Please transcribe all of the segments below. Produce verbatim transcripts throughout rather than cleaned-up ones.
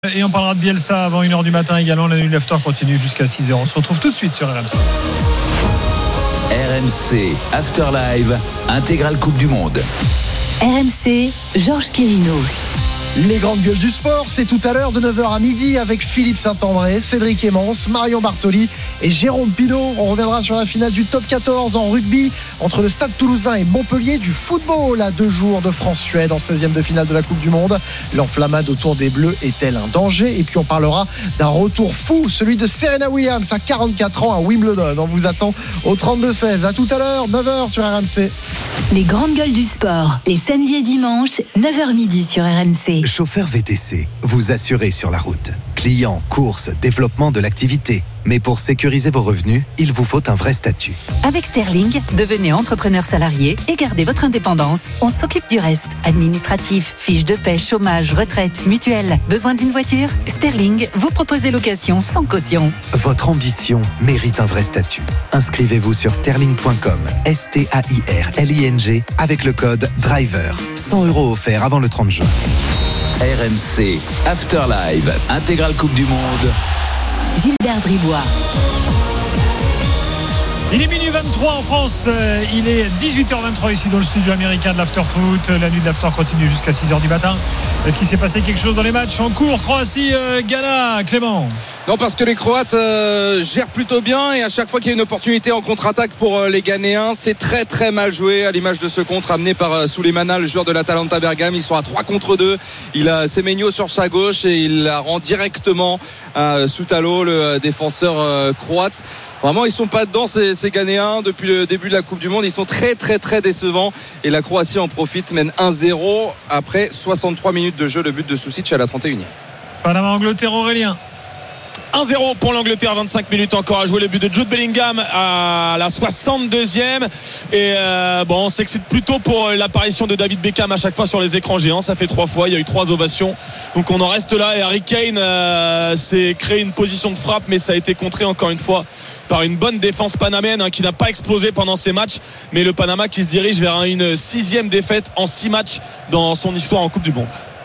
Et on parlera de Bielsa avant une heure du matin également. La nuit de l'after continue jusqu'à six heures. On se retrouve tout de suite sur R M C. R M C After Live, intégrale Coupe du Monde. R M C, Georges Quirino. Les grandes gueules du sport, c'est tout à l'heure de neuf heures à midi avec Philippe Saint-André, Cédric Emmons, Marion Bartoli et Jérôme Pinault. On reviendra sur la finale du top quatorze en rugby entre le Stade Toulousain et Montpellier, du football à deux jours de France-Suède en seizième de finale de la Coupe du Monde. L'enflammade autour des Bleus est-elle un danger? Et puis on parlera d'un retour fou, celui de Serena Williams à quarante-quatre ans à Wimbledon. On vous attend au trente-deux seize. À tout à l'heure, neuf heures sur R M C. Les grandes gueules du sport, les samedis et dimanches, neuf heures midi sur R M C. Chauffeur V T C, vous assurez sur la route. Clients, courses, développement de l'activité. Mais pour sécuriser vos revenus, il vous faut un vrai statut. Avec Sterling, devenez entrepreneur salarié et gardez votre indépendance. On s'occupe du reste. Administratif, fiches de paie, chômage, retraite, mutuelle. Besoin d'une voiture? Sterling vous propose des locations sans caution. Votre ambition mérite un vrai statut. Inscrivez-vous sur sterling point com, S T A I R L I N G, avec le code DRIVER. cent euros offerts avant le trente juin. R M C After Live, intégrale Coupe du Monde. Gilbert Bribois. Il est minuit vingt-trois en France, il est dix-huit heures vingt-trois ici dans le studio américain de l'After Foot. La nuit de l'After continue jusqu'à six heures du matin. Est-ce qu'il s'est passé quelque chose dans les matchs en cours? Croatie, euh, Ghana, Clément? Non, parce que les Croates euh, gèrent plutôt bien et à chaque fois qu'il y a une opportunité en contre-attaque pour euh, les Ghanéens, c'est très très mal joué, à l'image de ce contre amené par euh, Souleymana, le joueur de l'Atalanta Bergame. Ils sont à trois contre deux. Il a Semenyo sur sa gauche et il la rend directement à Soutalo, le euh, défenseur euh, croate. Vraiment, ils sont pas dedans ces, ces Ghanéens depuis le début de la Coupe du Monde. Ils sont très très très décevants et la Croatie en profite, mène un zéro après soixante-trois minutes de jeu. Le but de Susic à la trente et unième. Panama-Angleterre, Aurélien. un zéro pour l'Angleterre, vingt-cinq minutes encore à jouer. Le but de Jude Bellingham à la soixante-deuxième. Et euh, bon, on s'excite plutôt pour l'apparition de David Beckham à chaque fois sur les écrans géants. Ça fait trois fois, il y a eu trois ovations. Donc on en reste là. Et Harry Kane euh, s'est créé une position de frappe, mais ça a été contré encore une fois par une bonne défense panamène hein, qui n'a pas explosé pendant ces matchs. Mais le Panama qui se dirige vers une sixième défaite en six matchs dans son histoire en Coupe du Monde.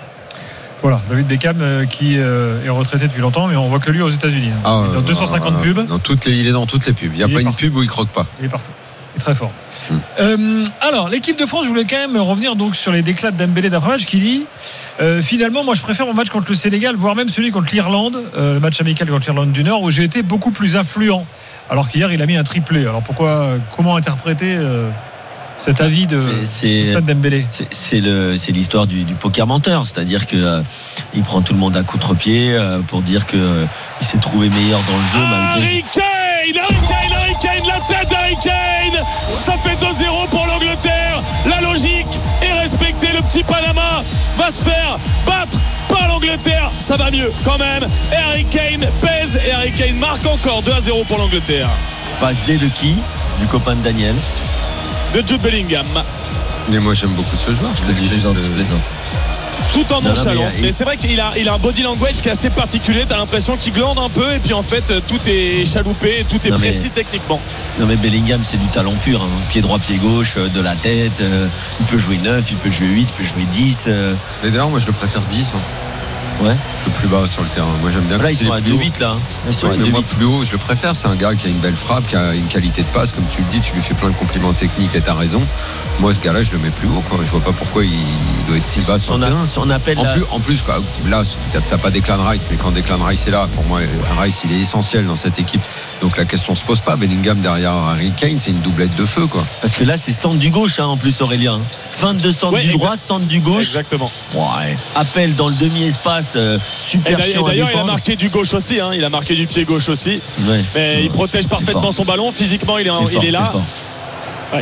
Voilà, David Beckham euh, qui euh, est retraité depuis longtemps, mais on voit que lui aux États-Unis. Hein. Ah, il est dans deux cent cinquante euh, pubs. Dans toutes les, il est dans toutes les pubs. Il n'y a il pas une partout. pub où il croque pas. Il est partout. Il est très fort. Hum. Euh, alors, l'équipe de France, je voulais quand même revenir donc sur les déclats de Dembélé d'après-match qui dit euh, finalement, moi je préfère mon match contre le Sénégal, voire même celui contre l'Irlande, euh, le match amical contre l'Irlande du Nord, où j'ai été beaucoup plus influent. Alors qu'hier, il a mis un triplé. Alors pourquoi, comment interpréter euh, cet avis de Ousmane Dembélé? C'est, c'est, le, c'est l'histoire du, du poker menteur, c'est-à-dire que euh, il prend tout le monde à contre-pied euh, pour dire que euh, il s'est trouvé meilleur dans le jeu malgré. Harry Kane, Harry Kane, Harry Kane, la tête d'Harry Kane. Ça fait deux zéro pour l'Angleterre. La logique est respectée. Le petit Panama va se faire battre par l'Angleterre. Ça va mieux quand même. Et Harry Kane pèse et Harry Kane marque encore deux à zéro pour l'Angleterre. Passe D de qui? Du copain de Daniel. De Jude Bellingham. Mais moi j'aime beaucoup ce joueur. Je le dis juste. Tout en Non, nonchalance. non, mais, mais, il... c'est vrai qu'il a, il a un body language qui est assez particulier. T'as l'impression qu'il glande un peu et puis en fait tout est chaloupé, tout est non, précis mais... techniquement. Non mais Bellingham c'est du talent pur. Hein. Pied droit, pied gauche, de la tête. Euh, il peut jouer neuf, il peut jouer huit, il peut jouer dix. Euh... Mais d'ailleurs moi je le préfère dix. Hein. Ouais. Le plus bas sur le terrain. Moi j'aime bien. Là ils sont à deux huit là. Ils sont oui, à mais deux huit. moi plus haut je le préfère. C'est un gars qui a une belle frappe, qui a une qualité de passe. Comme tu le dis, tu lui fais plein de compliments techniques et t'as raison. Moi ce gars-là je le mets plus haut quoi. Je vois pas pourquoi il doit être si bas sur son, le terrain. Son appel en, là... plus, en plus quoi, là t'as pas Declan Rice, mais quand Declan Rice est là, pour moi Rice il est essentiel dans cette équipe. Donc la question se pose pas. Bellingham derrière Harry Kane, c'est une doublette de feu quoi. Parce que là c'est centre du gauche hein, en plus Aurélien. vingt-deux centre ouais, du exact. droit, centre du gauche. Exactement. Ouais. Appel dans le demi-espace, euh, super et chiant. d'ailleurs, à il a marqué du gauche aussi. Hein. Il a marqué du pied gauche aussi. Ouais. Mais ouais, il protège c'est, parfaitement c'est son ballon. Physiquement, il est, c'est il fort, est là. Ouais.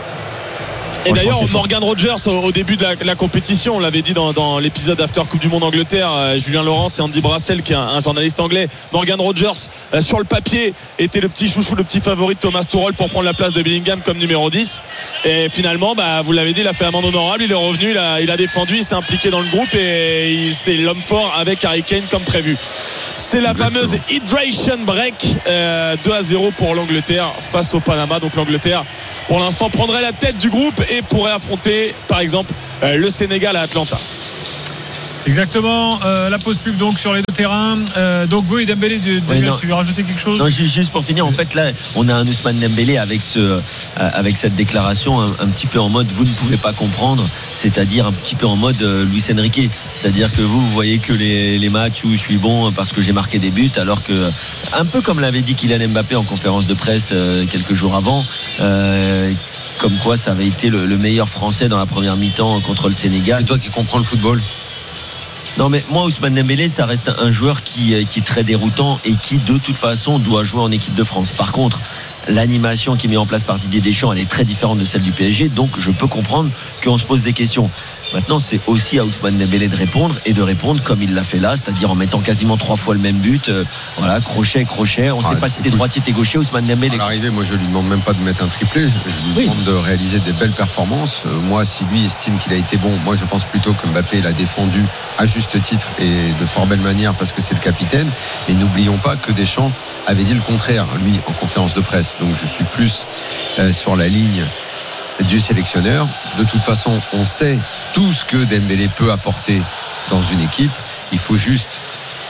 Et d'ailleurs, Morgan Rogers, au, au début de la, la compétition, on l'avait dit dans, dans l'épisode After Coupe du Monde Angleterre, euh, Julien Laurence et Andy Brassel, qui est un, un journaliste anglais. Morgan Rogers, euh, sur le papier, était le petit chouchou, le petit favori de Thomas Tuchel pour prendre la place de Bellingham comme numéro dix. Et finalement, bah, vous l'avez dit, il a fait amende honorable, il est revenu, il a, il a défendu, il s'est impliqué dans le groupe et il, c'est l'homme fort avec Harry Kane comme prévu. C'est la Exactement. fameuse hydration break, euh, deux à zéro pour l'Angleterre face au Panama. Donc l'Angleterre, pour l'instant, prendrait la tête du groupe et pourrait affronter, par exemple, euh, le Sénégal à Atlanta. Exactement. Euh, la pause pub donc sur les deux terrains. Euh, donc Boy Dembélé, de, de, Oui, tu veux rajouter quelque chose? Non, juste pour finir, en fait là, on a un Ousmane Dembélé avec ce, euh, avec cette déclaration un, un petit peu en mode vous ne pouvez pas comprendre, c'est-à-dire un petit peu en mode euh, Luis Enrique, c'est-à-dire que vous, vous voyez que les, les matchs où je suis bon parce que j'ai marqué des buts, alors que un peu comme l'avait dit Kylian Mbappé en conférence de presse euh, quelques jours avant. Euh, comme quoi ça avait été le, le meilleur français dans la première mi-temps contre le Sénégal. Et toi qui comprends le football? Non mais moi Ousmane Dembélé ça reste un joueur qui, qui est très déroutant et qui de toute façon doit jouer en équipe de France. Par contre l'animation qui est mise en place par Didier Deschamps elle est très différente de celle du P S G, donc je peux comprendre qu'on se pose des questions. Maintenant c'est aussi à Ousmane Dembélé de répondre et de répondre comme il l'a fait là, c'est-à-dire en mettant quasiment trois fois le même but. euh, voilà, crochet, crochet, on ne ah, sait pas si t'es droitier, t'es gaucher. Ousmane Dembélé à l'arrivée, moi je lui demande même pas de mettre un triplé, je lui oui. demande de réaliser des belles performances. euh, moi si lui estime qu'il a été bon, moi je pense plutôt que Mbappé l'a défendu à juste titre et de fort belle manière parce que c'est le capitaine. Et n'oublions pas que Deschamps avait dit le contraire lui en conférence de presse, donc je suis plus euh, sur la ligne du sélectionneur. De toute façon on sait tout ce que Dembélé peut apporter dans une équipe. Il faut juste,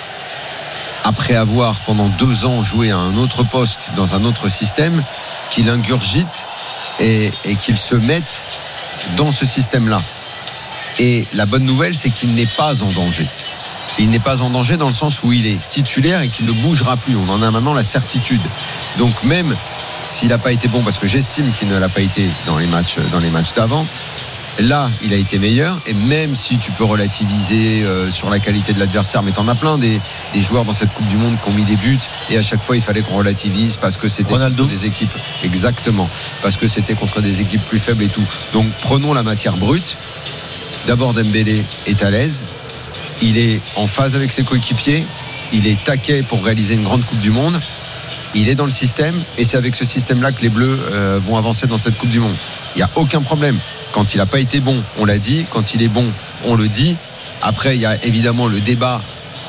après avoir pendant deux ans joué à un autre poste dans un autre système, qu'il ingurgite et, et qu'il se mette dans ce système là. Et la bonne nouvelle c'est qu'il n'est pas en danger. Il n'est pas en danger dans le sens où il est titulaire et qu'il ne bougera plus. On en a maintenant la certitude. Donc même s'il n'a pas été bon, parce que j'estime qu'il ne l'a pas été dans les matchs, dans les matchs d'avant, là il a été meilleur. Et même si tu peux relativiser euh, sur la qualité de l'adversaire, mais t'en as plein des, des joueurs dans cette Coupe du Monde qui ont mis des buts et à chaque fois il fallait qu'on relativise parce que c'était Ronaldo. Contre des équipes, exactement, parce que c'était contre des équipes plus faibles et tout. Donc prenons la matière brute. D'abord Dembélé est à l'aise, il est en phase avec ses coéquipiers, il est taquet pour réaliser une grande Coupe du Monde, il est dans le système et c'est avec ce système-là que les Bleus euh, vont avancer dans cette Coupe du Monde. Il n'y a aucun problème. Quand il n'a pas été bon, on l'a dit. Quand il est bon, on le dit. Après, il y a évidemment le débat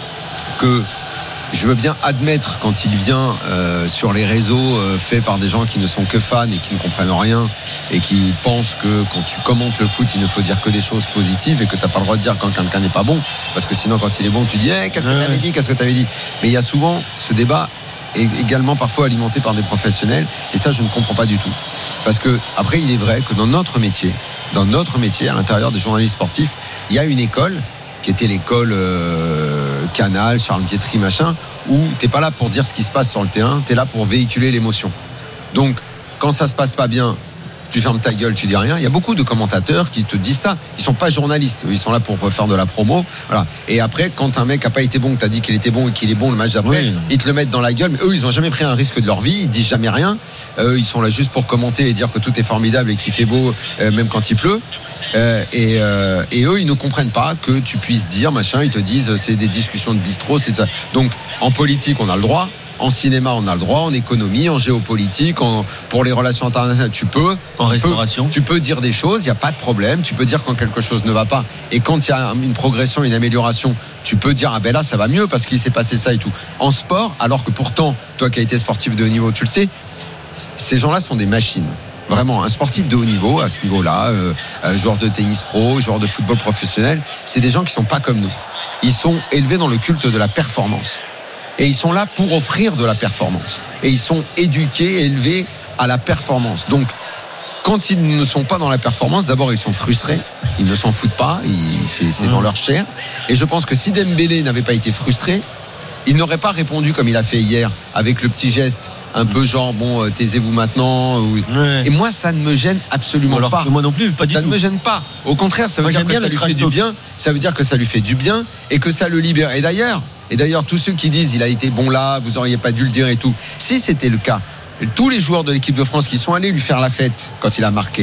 que je veux bien admettre quand il vient euh, sur les réseaux euh, faits par des gens qui ne sont que fans et qui ne comprennent rien et qui pensent que quand tu commentes le foot il ne faut dire que des choses positives et que tu n'as pas le droit de dire quand quelqu'un n'est pas bon, parce que sinon quand il est bon tu dis hey, qu'est-ce que tu avais dit, qu'est-ce que tu avais dit. Mais il y a souvent ce débat est également parfois alimenté par des professionnels et ça je ne comprends pas du tout, parce que après il est vrai que dans notre métier dans notre métier à l'intérieur des journalistes sportifs il y a une école qui était l'école euh, Canal, Charles Pietri, machin, où t'es pas là pour dire ce qui se passe sur le terrain, t'es là pour véhiculer l'émotion. Donc, quand ça se passe pas bien, tu fermes ta gueule, tu dis rien. Il y a beaucoup de commentateurs qui te disent ça. Ils sont pas journalistes, ils sont là pour faire de la promo. Voilà. Et après, quand un mec a pas été bon, que t'as dit qu'il était bon et qu'il est bon le match d'après, oui. ils te le mettent dans la gueule. Mais eux, ils ont jamais pris un risque de leur vie, ils disent jamais rien. Eux, ils sont là juste pour commenter et dire que tout est formidable et qu'il fait beau, euh, même quand il pleut. Euh, et, euh, et eux ils ne comprennent pas que tu puisses dire machin, ils te disent c'est des discussions de bistrot, c'est ça. Donc en politique on a le droit, en cinéma on a le droit, en économie, en géopolitique, en, pour les relations internationales tu peux, en restauration peux, tu peux dire des choses, il n'y a pas de problème, tu peux dire quand quelque chose ne va pas et quand il y a une progression, une amélioration tu peux dire ah ben là ça va mieux parce qu'il s'est passé ça et tout. En sport, alors que pourtant toi qui as été sportif de haut niveau tu le sais, ces gens-là sont des machines. Vraiment, un sportif de haut niveau, à ce niveau-là, euh, euh, joueur de tennis pro, joueur de football professionnel, c'est des gens qui sont pas comme nous. Ils sont élevés dans le culte de la performance. Et ils sont là pour offrir de la performance. Et ils sont éduqués, élevés à la performance. Donc, quand ils ne sont pas dans la performance, d'abord, ils sont frustrés. Ils ne s'en foutent pas. Ils, c'est, c'est dans leur chair. Et je pense que si Dembélé n'avait pas été frustré, il n'aurait pas répondu comme il a fait hier, avec le petit geste un peu genre bon taisez-vous maintenant ouais. Et moi ça ne me gêne absolument Alors, pas. Moi non plus, pas du ça tout. Ça ne me gêne pas. Au contraire, ça veut moi, dire que ça lui fait du bien. Ça veut dire que ça lui fait du bien et que ça le libère. Et d'ailleurs, et d'ailleurs, tous ceux qui disent il a été bon là, vous auriez pas dû le dire et tout. Si c'était le cas, tous les joueurs de l'équipe de France qui sont allés lui faire la fête quand il a marqué,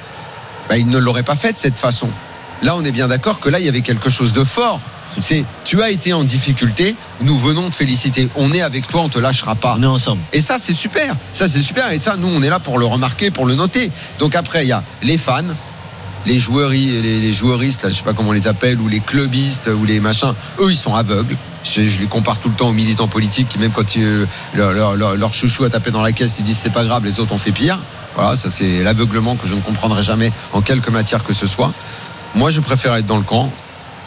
bah, ils ne l'auraient pas fait de cette façon. Là, on est bien d'accord que là, il y avait quelque chose de fort. C'est, tu as été en difficulté, nous venons te féliciter. On est avec toi, on te lâchera pas. On est ensemble. Et ça, c'est super. Ça, c'est super. Et ça, nous, on est là pour le remarquer, pour le noter. Donc après, il y a les fans, les joueurs, les, les joueuristes, là, je sais pas comment on les appelle, ou les clubistes, ou les machins. Eux, ils sont aveugles. Je, je les compare tout le temps aux militants politiques qui, même quand ils, leur, leur, leur, leur chouchou a tapé dans la caisse, ils disent c'est pas grave, les autres ont fait pire. Voilà, ça, c'est l'aveuglement que je ne comprendrai jamais en quelque matière que ce soit. Moi, je préfère être dans le camp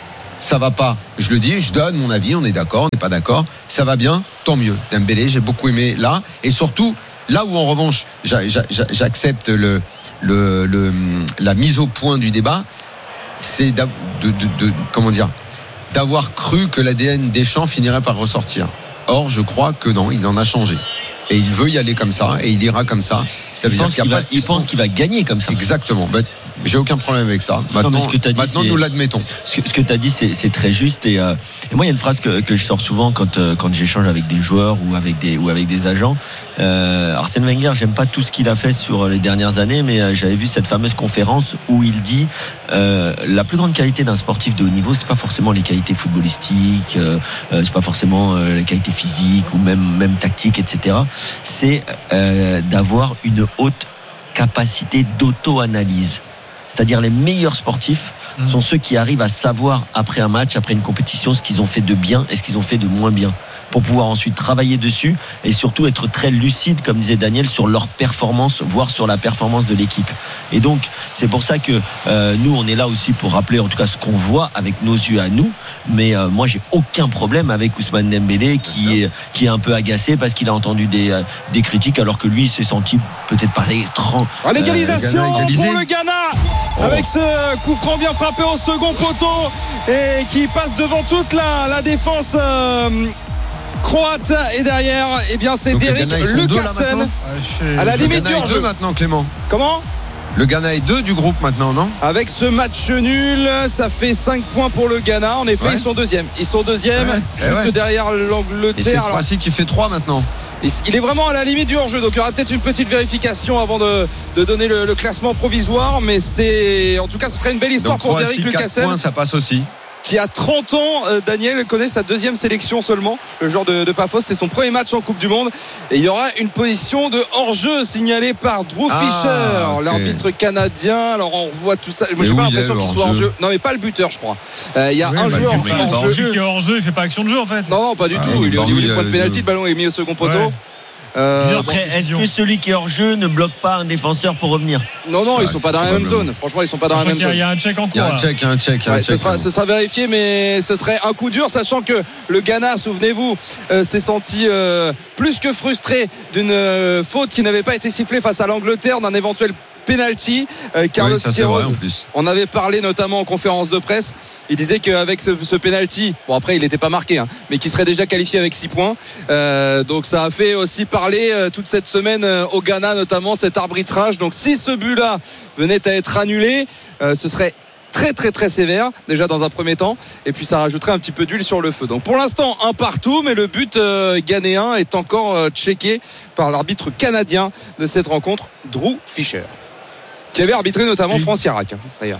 ça va pas, je le dis, je donne mon avis, on est d'accord, on n'est pas d'accord, ça va bien, tant mieux. Dembélé, j'ai beaucoup aimé là, et surtout là où en revanche j'a, j'a, j'accepte le, le, le, la mise au point du débat, c'est de, de, de, comment dire, d'avoir cru que l'A D N Deschamps finirait par ressortir. Or, je crois que non, il en a changé. Et il veut y aller comme ça, et il ira comme ça. Ça veut il dire pense qu'il, qu'il, y a va, pas de il pense qu'il va gagner comme ça. Exactement. Bah, j'ai aucun problème avec ça. Maintenant, non, ce que t'as dit, maintenant c'est... nous l'admettons. Ce que, ce que tu as dit, c'est, c'est très juste. Et, euh, et moi, il y a une phrase que, que je sors souvent quand, euh, quand j'échange avec des joueurs ou avec des, ou avec des agents. Euh, Arsène Wenger, j'aime pas tout ce qu'il a fait sur les dernières années, mais euh, j'avais vu cette fameuse conférence où il dit euh, la plus grande qualité d'un sportif de haut niveau, c'est pas forcément les qualités footballistiques, euh, euh, c'est pas forcément euh, les qualités physiques ou même, même tactiques, et cetera. C'est euh, d'avoir une haute capacité d'auto-analyse. C'est-à-dire les meilleurs sportifs mmh. sont ceux qui arrivent à savoir après un match, après une compétition, ce qu'ils ont fait de bien et ce qu'ils ont fait de moins bien, pour pouvoir ensuite travailler dessus et surtout être très lucide, comme disait Daniel, sur leur performance, voire sur la performance de l'équipe. Et donc c'est pour ça que euh, nous on est là aussi pour rappeler en tout cas ce qu'on voit avec nos yeux à nous. Mais euh, moi j'ai aucun problème avec Ousmane Dembélé qui est, qui est un peu agacé parce qu'il a entendu des, euh, des critiques alors que lui il s'est senti peut-être pas étrange. Ah, l'égalisation euh, pour le Ghana oh. avec ce coup franc bien frappé au second poteau et qui passe devant toute la, la défense euh, croate. Et derrière eh bien c'est Derrick Lucassen à la limite du hors-jeu maintenant. Clément, comment le Ghana est deux du groupe maintenant, non? Avec ce match nul, ça fait cinq points pour le Ghana. En effet, ouais. ils sont deuxièmes. Ils sont deuxièmes, ouais. juste ouais. derrière l'Angleterre. Et c'est le Croatie qui fait trois maintenant. Il est vraiment à la limite du hors-jeu. Donc il y aura peut-être une petite vérification avant de, de donner le, le classement provisoire. Mais c'est, en tout cas, ce serait une belle histoire donc, pour Derrick Lucassen. Points, ça passe aussi. Qui a trente ans, euh, Daniel connaît sa deuxième sélection seulement. Le joueur de, de Pafos, c'est son premier match en Coupe du Monde. Et il y aura une position de hors-jeu signalée par Drew ah, Fisher, okay. l'arbitre canadien. Alors on revoit tout ça. Moi, j'ai pas l'impression qu'il soit hors-jeu. Non, mais pas le buteur, je crois. Euh, il y a oui, un bah, joueur hors-jeu. Qui est hors-jeu, il fait pas action de jeu en fait. Non, non, pas du ah, tout. Il est au niveau du point de pénalty, le ballon est mis au second poteau. Ouais. Euh, Après, est-ce que celui qui est hors jeu ne bloque pas un défenseur pour revenir? Non, non, ils sont pas dans la même zone. Franchement, ils sont pas dans la même zone. Il y a un check en cours. Il y a un check, il y a un check. Ouais, ce, sera, ce sera vérifié, mais ce serait un coup dur, sachant que le Ghana, souvenez-vous, euh, s'est senti euh, plus que frustré d'une euh, faute qui n'avait pas été sifflée face à l'Angleterre, d'un éventuel penalty. euh, Carlos oui, Queiroz, on avait parlé notamment en conférence de presse, il disait qu'avec ce, ce penalty, bon après il n'était pas marqué hein, mais qu'il serait déjà qualifié avec six points, euh, donc ça a fait aussi parler euh, toute cette semaine euh, au Ghana, notamment cet arbitrage. Donc si ce but là venait à être annulé, euh, ce serait très très très sévère déjà dans un premier temps, et puis ça rajouterait un petit peu d'huile sur le feu. Donc pour l'instant un partout, mais le but euh, ghanéen est encore euh, checké par l'arbitre canadien de cette rencontre, Drew Fisher, qui avait arbitré notamment oui. France Irak d'ailleurs.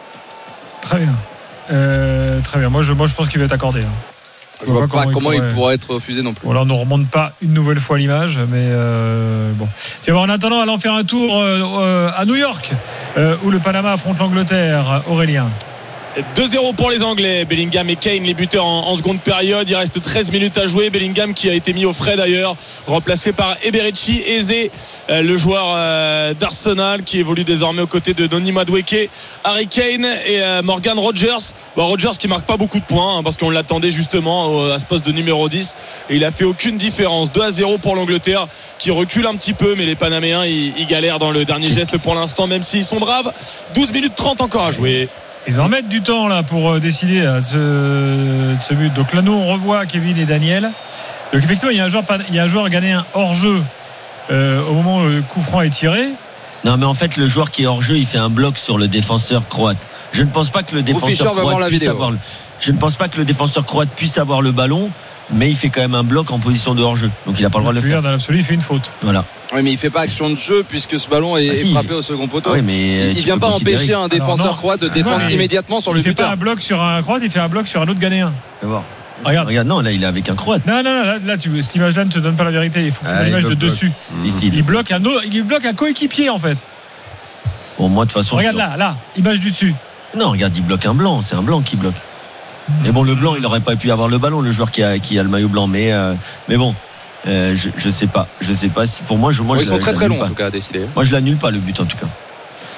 Très bien, euh, très bien. Moi je, moi je pense qu'il va être accordé. Hein. Je, je vois, vois pas comment, comment il, pourrait... il pourrait être refusé non plus. Bon, là on ne remonte pas une nouvelle fois l'image, mais euh, bon. Tu vois, en attendant, allons faire un tour euh, euh, à New York, euh, où le Panama affronte l'Angleterre. Aurélien. deux zéro pour les Anglais. Bellingham et Kane les buteurs en, en seconde période. Il reste treize minutes à jouer. Bellingham qui a été mis au frais d'ailleurs, remplacé par Eberechi Eze, euh, le joueur euh, d'Arsenal qui évolue désormais aux côtés de Noni Madueke, Harry Kane et euh, Morgan Rogers. Bon, Rogers qui marque pas beaucoup de points hein, parce qu'on l'attendait justement euh, à ce poste de numéro dix, et il a fait aucune différence. Deux à zéro pour l'Angleterre qui recule un petit peu, mais les Panaméens ils, ils galèrent dans le dernier geste pour l'instant, même s'ils sont braves. douze minutes trente encore à jouer. Ils en mettent du temps là pour décider de ce, de ce but. Donc là nous on revoit Kevin et Daniel. Donc effectivement il y a un joueur, il y a un joueur ghanéen hors jeu euh, au moment où le coup franc est tiré. Non mais en fait le joueur qui est hors jeu il fait un bloc sur le défenseur croate. Je ne pense pas que le défenseur croate puisse avoir le... Je ne pense pas que le défenseur croate puisse avoir le ballon, mais il fait quand même un bloc en position de hors jeu. Donc il n'a pas le droit de le faire. Dans l'absolu il fait une faute. Voilà. Oui, mais il fait pas action de jeu puisque ce ballon est, ah, si, est frappé au second poteau. Oui, mais il vient pas empêcher un défenseur croate de défendre non, immédiatement sur le buteur. Il fait pas un bloc sur un croate, il fait un bloc sur un autre ghanéen. Voir. Regarde. Regarde, non, là il est avec un croate. Non, non, non, là, là tu, cette image-là ne te donne pas la vérité. Il faut que tu aies l'image de dessus. Mmh. Il, il bloque un autre, il bloque un coéquipier en fait. Bon, moi de toute façon. Regarde là, là, image du dessus. Non, regarde, il bloque un blanc. C'est un blanc qui bloque. Mmh. Mais bon, le blanc, il n'aurait pas pu avoir le ballon, le joueur qui a, qui a le maillot blanc. Mais, euh, mais bon. Euh, je, je sais pas, je sais pas si pour moi, je, moi bon, je ils sont très très longs pas. en tout cas à décider. Moi je l'annule pas le but en tout cas.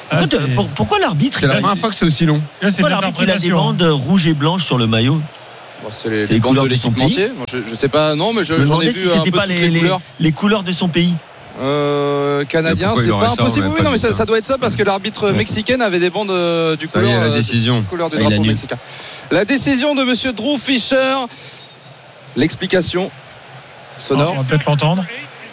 Ah, pourquoi, pour, pourquoi l'arbitre C'est la première fois que c'est aussi long. Là, c'est Pourquoi de l'arbitre il a des l'interprétation. bandes rouges et blanches sur le maillot? Bon, c'est les, C'est les les bandes de couleurs de son l'équipementier. pays. Moi, je, je sais pas, non, mais je, Je me j'en ai demandais vu si un c'était peu pas toutes les, les, les, couleurs. les couleurs de son pays. Euh, canadien, pourquoi c'est il aurait pas ça, impossible. on avait Oui, pas non, mais vu ça, ça. ça doit être ça parce que l'arbitre mexicaine avait des bandes euh, du Ça y est, couleur, la euh, décision. du couleur du Ah, il drapeau annule. mexicain. La décision de Monsieur Drew Fisher. L'explication sonore. On va peut-être l'entendre.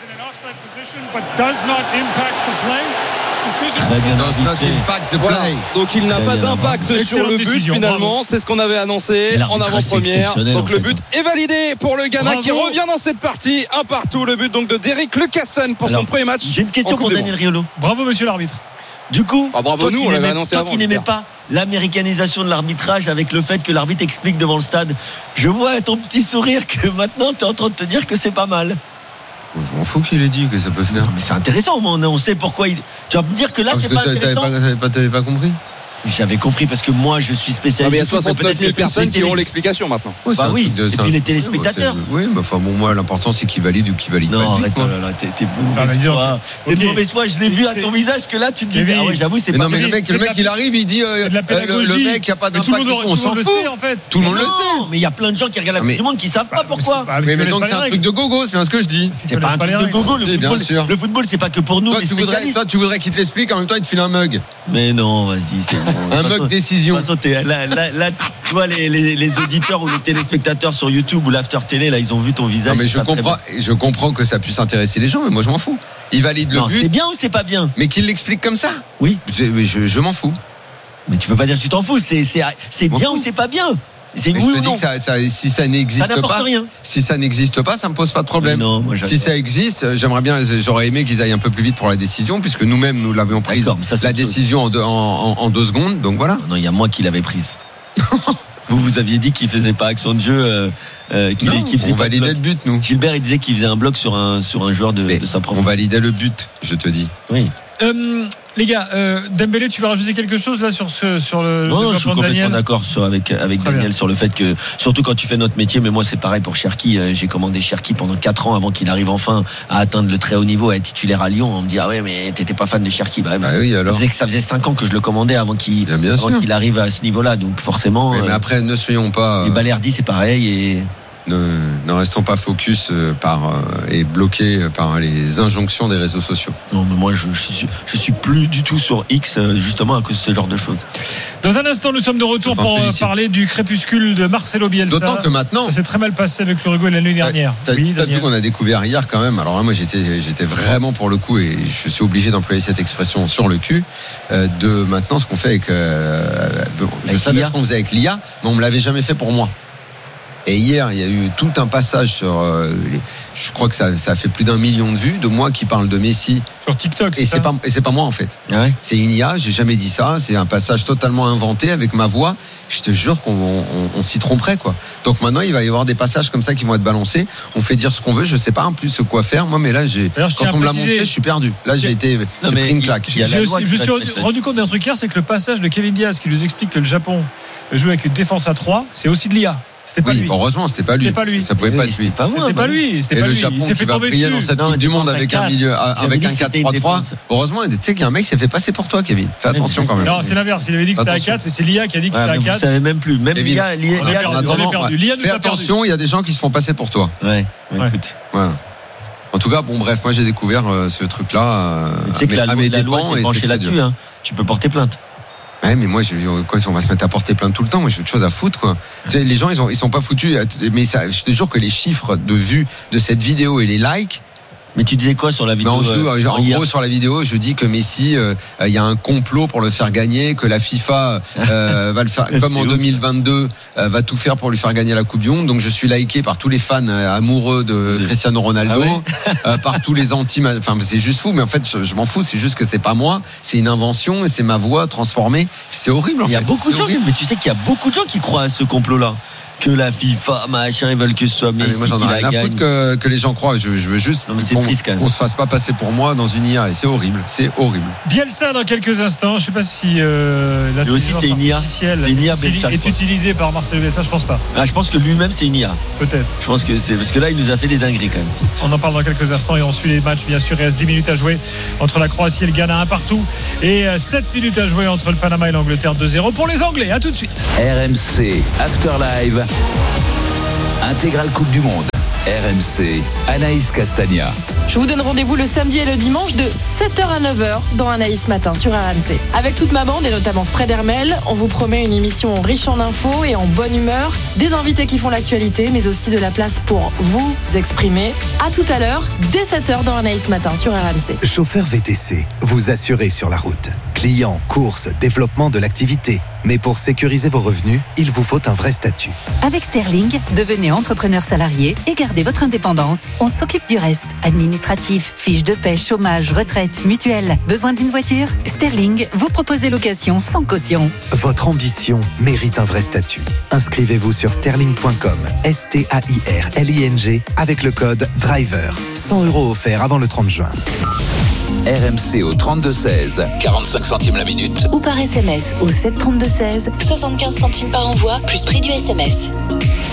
Très bien Does not arbitré. impact the Voilà. play. Donc il n'a Très pas bien. d'impact Excellente sur le but décision, finalement. bravo. C'est ce qu'on avait annoncé Et en l'arbitrage, c'est avant-première. exceptionnel, Donc en le fait. but est validé pour le Ghana Bravo. qui revient dans cette partie. Un partout. Le but donc de Derrick Lucassen pour Alors, son premier match. J'ai une question en Coupe pour du Daniel Monde. Riolo. Bravo, monsieur l'arbitre. Du coup, Ah, bravo toi nous, qui on l'avait n'aimais- annoncé toi avant, qui je veux n'aimais dire. pas l'américanisation de l'arbitrage avec le fait que l'arbitre explique devant le stade, je vois à ton petit sourire que maintenant tu es en train de te dire que c'est pas mal. Je m'en fous qu'il ait dit que ça peut faire. Non mais c'est intéressant, on, on sait pourquoi il. Tu vas me dire que là Ah, c'est parce pas que t'avais intéressant. pas, t'avais pas, t'avais pas compris. J'avais compris parce que moi je suis Non, spécialiste. mais il y a du foot, mais soixante-neuf peut-être mille que personnes les qui ont télé- l'explication maintenant. Ouais, c'est Bah un oui, truc de- et c'est puis un- les téléspectateurs. Oui, bah, enfin bon, moi l'important c'est qu'il valide ou qu'il valide Non, pas. le but, arrête, quoi. oh là là, t'es, t'es de Enfin, mauvaise disons, foi. T'es de ok. mauvaise foi, je l'ai C'est- vu à c'est- ton visage que là tu te disais, Kevin, ah ouais, j'avoue, c'est Mais pas non, mais le bien. mec, c'est le de mec la- il arrive, il dit euh, C'est de la euh, le, pédagogie. le mec il a pas Mais tout le d'impact, monde, on tout le s'en monde le fout. sait, en fait. Tout le monde Mais le non, sait. mais il y a plein de gens qui regardent la Ah, mais- Coupe du Monde qui savent pas pourquoi. Bah, Oui, mais connaissent donc pas c'est les un truc règles. de gogo, c'est bien ce que je dis. Ils C'est pas connaissent un pas les truc de règles. gogo, le Si, bien football. sûr. Le football, c'est pas que pour nous, Toi les tu, voudrais, spécialistes. toi, tu voudrais qu'il te l'explique, en même temps il te file un mug. Mais non, vas-y, c'est bon. Un De toute mug façon- décision. de toute façon, t'es- Là, là, là, tu vois, les, les, les auditeurs ou les téléspectateurs sur YouTube ou l'After Télé, là, ils ont vu ton visage. Non mais ils je savent très comprends, je comprends que ça puisse intéresser les gens, mais moi je m'en fous. Il valide bien. le Non, c'est but, bien ou c'est pas bien? mais qu'il l'explique comme ça. Oui. Je, mais je, je m'en fous. Mais tu peux pas dire que tu t'en fous. C'est, c'est, c'est M'en bien fous. ou c'est pas bien? C'est Mais oui je te ou dis non? que ça, ça- si ça Ça n'existe n'apporte pas, rien. si ça n'existe pas, ça me pose pas de problème. Mais non, moi, j'adore. Si ça existe, j'aimerais bien, j'aurais aimé qu'ils aillent un peu plus vite pour la décision, puisque nous-mêmes nous l'avions prise D'accord, mais ça, c'est la autre chose. décision en deux, en, en- en deux secondes. Donc voilà. Non, il y a moi qui l'avais prise. Vous vous aviez dit qu'il faisait pas action de jeu, euh, euh, qu'il, Non, qu'il faisait on pas de validait bloc. le but, nous. Gilbert, il disait qu'il faisait un bloc sur un sur un joueur de, Mais de sa propre. on validait le but, je te dis. Oui. Euh, les gars, euh, Dembélé, tu veux rajouter quelque chose là sur, ce, sur le Non, non, je suis développement de complètement Daniel? d'accord sur, avec, avec Très Daniel bien. sur le fait que, surtout quand tu fais notre métier, mais moi c'est pareil pour Cherki, euh, j'ai commandé Cherki pendant quatre ans avant qu'il arrive enfin à atteindre le très haut niveau, à être titulaire à Lyon. On me dit, ah ouais, mais t'étais pas fan de Cherki. Bah, Bah oui, ça, alors. faisait, ça faisait cinq ans que je le commandais avant qu'il, Bien, bien avant sûr. qu'il arrive à ce niveau-là, donc forcément. Mais, mais euh, après, ne soyons pas, et euh, Balerdi c'est pareil, et ne, ne restons pas focus euh, par euh, et bloqués euh, par les injonctions des réseaux sociaux. non, mais moi je, je, suis, je suis plus du tout sur X, euh, justement à cause de ce genre de choses. Dans un instant, nous sommes de retour Je t'en pour euh, félicite. parler du crépuscule de Marcelo Bielsa. D'autant que maintenant, Ça s'est très mal passé avec l'Uruguay la nuit dernière. T'as, Oui, t'as vu Daniel. qu'on a découvert hier quand même. Alors là, moi, j'étais, j'étais vraiment pour le coup, et je suis obligé d'employer cette expression sur le cul, euh, de maintenant ce qu'on fait avec. Euh, bon, je Avec savais l'I A. ce qu'on faisait avec l'I A, mais on me l'avait jamais fait pour moi. Et hier, il y a eu tout un passage sur. Euh, les, je crois que ça, ça a fait plus d'un million de vues de moi qui parle de Messi. Sur TikTok, c'est Et ça c'est pas, et c'est pas moi en fait. Ah ouais. C'est une I A. J'ai jamais dit ça. C'est un passage totalement inventé avec ma voix. Je te jure qu'on on, on s'y tromperait quoi. Donc maintenant, il va y avoir des passages comme ça qui vont être balancés. On fait dire ce qu'on veut. Je sais pas en plus quoi faire. Moi, mais là, j'ai. D'ailleurs, je tiens Quand à on me l'a préciser- montré, je suis perdu. Là, j'ai été. Non, J'ai mais pris une il- claque. il y a la J'ai loi aussi- qui je me va suis se mettre rendu compte d'un truc hier, c'est que le passage de Kevin Diaz qui nous explique que le Japon joue avec une défense à trois, c'est aussi de l'I A. C'était pas Oui, lui. heureusement, c'était pas lui. C'était pas lui. Ça pouvait Oui, pas être c'était lui. pas moi, C'était bah pas oui. lui. C'était Et pas le lui. Japon Il s'est qui fait va tomber briller dans dessus. cette Non, Coupe du défense Monde à avec un quatre. milieu, J'avais avec dit un que c'était quatre une trois trois. défense. Heureusement, tu sais qu'il y a un mec qui s'est fait passer pour toi, Kevin. Fais Ouais, attention mais quand même. Non, c'est l'inverse. Il avait dit que c'était à Attention. quatre, mais c'est l'I A qui a dit que Ouais, c'était mais à vous quatre. savez même plus. Même Kevin, l'I A, l'I A, on est l'I A, perdu, le- on est Attends, perdu. ouais. L'I A nous Fais a perdu. attention, il y a des gens qui se font passer pour toi. Ouais, ouais, Ouais. écoute. Voilà. En tout cas, bon, bref, moi j'ai découvert euh, ce truc-là. euh, Tu sais que à la, mes- à loi- mes la loi dépens, s'est et penchée c'est là-dessus. dur. Hein. Tu peux porter plainte. Ouais, mais moi, je, quoi, on va se mettre à porter plainte tout le temps. Moi, j'ai autre chose à foutre, quoi. Tu sais, les gens, ils, ont, ils sont pas foutus. Mais ça, je te jure que les chiffres de vues de cette vidéo et les likes. Mais tu disais quoi sur la vidéo Non, je, euh, genre, en hier gros, sur la vidéo, je dis que Messi, euh, il y a un complot pour le faire gagner, que la FIFA euh, va le faire, C'est comme en ouf. deux mille vingt-deux, euh, va tout faire pour lui faire gagner la Coupe du Monde. Donc, je suis liké par tous les fans euh, amoureux de Cristiano Ronaldo, Ah ouais euh, par tous les anti. Enfin, c'est juste fou. Mais en fait, je, je m'en fous. C'est juste que c'est pas moi. C'est une invention et c'est ma voix transformée. C'est horrible. En Il y a fait. beaucoup de C'est gens, horrible. mais tu sais qu'il y a beaucoup de gens qui croient à ce complot-là. que la FIFA, machin, ils veulent que ce soit Messi. Ah, moi j'en ai rien à foutre que, que les gens croient. Je, je veux juste non, mais c'est qu'on, triste, quand même. qu'on se fasse pas passer pour moi dans une I A et c'est horrible. C'est horrible. Bielsa dans quelques instants. Je sais pas si euh, lui aussi c'est une I A. C'est une I A Bielsa, est utilisée par Marcelo Bielsa. Je pense pas. Ah, je pense que lui-même c'est une I A. Peut-être. Je pense que c'est parce que là il nous a fait des dingueries quand même. On en parle dans quelques instants et on suit les matchs bien sûr. Il reste dix minutes à jouer entre la Croatie et le Ghana un partout et sept minutes à jouer entre le Panama et l'Angleterre deux zéro pour les Anglais. À tout de suite. R M C After Live Intégrale Coupe du Monde. R M C, Anaïs Castagna. Je vous donne rendez-vous le samedi et le dimanche de sept heures à neuf heures dans Anaïs Matin sur R M C. Avec toute ma bande et notamment Fred Hermel, on vous promet une émission riche en infos et en bonne humeur, des invités qui font l'actualité, mais aussi de la place pour vous exprimer. À tout à l'heure, dès sept heures dans Anaïs Matin sur R M C. Chauffeur V T C, vous assurez sur la route. Clients, courses, développement de l'activité. Mais pour sécuriser vos revenus, il vous faut un vrai statut. Avec Sterling, devenez entrepreneur salarié et gardez votre indépendance. On s'occupe du reste. Administratif, fiches de paie, chômage, retraite, mutuelle. Besoin d'une voiture ? Sterling vous propose des locations sans caution. Votre ambition mérite un vrai statut. Inscrivez-vous sur sterling point com, S T A I R L I N G, avec le code DRIVER. cent euros offerts avant le trente juin. R M C au trente-deux seize, quarante-cinq centimes la minute. Ou par S M S au sept trente-deux seize, soixante-quinze centimes par envoi, plus prix du S M S.